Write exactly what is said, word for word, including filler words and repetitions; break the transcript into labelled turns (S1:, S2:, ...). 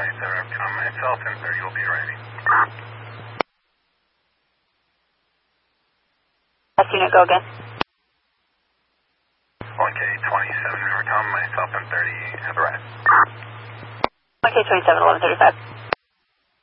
S1: twenty-seven, on myself and thirty will be ready.
S2: Last unit, go again.
S1: one K twenty-seven, Tom, myself and thirty have arrived.
S2: one K twenty-seven, eleven thirty-five.